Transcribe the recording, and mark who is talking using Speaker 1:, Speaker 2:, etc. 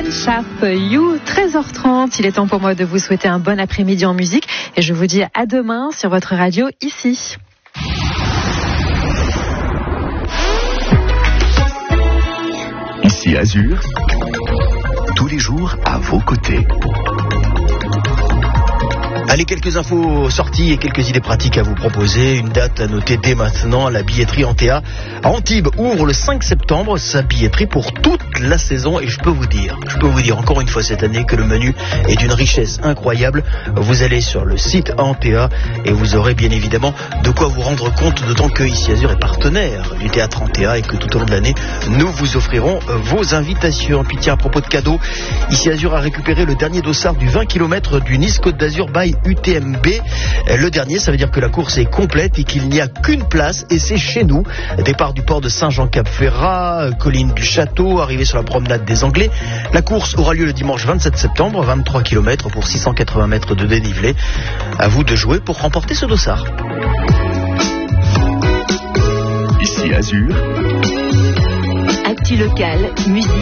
Speaker 1: Sharp You, 13h30. Il est temps pour moi de vous souhaiter un bon après-midi en musique et je vous dis à demain sur votre radio ici.
Speaker 2: Ici Azur, tous les jours à vos côtés.
Speaker 3: Allez, quelques infos sorties et quelques idées pratiques à vous proposer. Une date à noter dès maintenant, la billetterie Antea à Antibes ouvre le 5 septembre sa billetterie pour toute la saison. Et je peux vous dire encore une fois cette année que le menu est d'une richesse incroyable. Vous allez sur le site Antea et vous aurez bien évidemment de quoi vous rendre compte, d'autant que Ici Azur est partenaire du théâtre Antea et que tout au long de l'année, nous vous offrirons vos invitations. Puis tiens, à propos de cadeaux, Ici Azur a récupéré le dernier dossard du 20 km du Nice Côte d'Azur by UTMB. Le dernier, ça veut dire que la course est complète et qu'il n'y a qu'une place et c'est chez nous. Départ du port de Saint-Jean-Cap-Ferrat, colline du Château, arrivée sur la promenade des Anglais. La course aura lieu le dimanche 27 septembre, 23 km pour 680 mètres de dénivelé. À vous de jouer pour remporter ce dossard.
Speaker 2: Ici Azur.
Speaker 1: Actu local, musique.